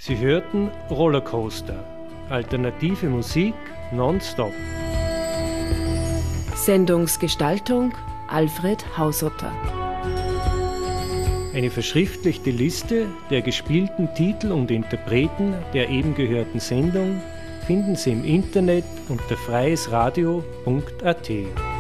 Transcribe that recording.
Sie hörten Rollercoaster, alternative Musik nonstop. Sendungsgestaltung Alfred Hausotter. Eine verschriftlichte Liste der gespielten Titel und Interpreten der eben gehörten Sendung finden Sie im Internet unter freiesradio.at.